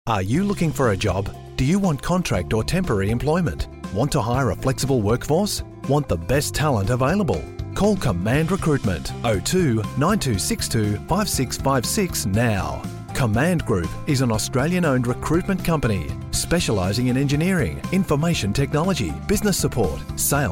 Are you looking for a job? Do you want contract or temporary employment? Want to hire a flexible workforce? Want the best talent available? Call Command Recruitment 02 9262 5656 now. Command Group is an Australian-owned recruitment company specialising in engineering, information technology, business support, sales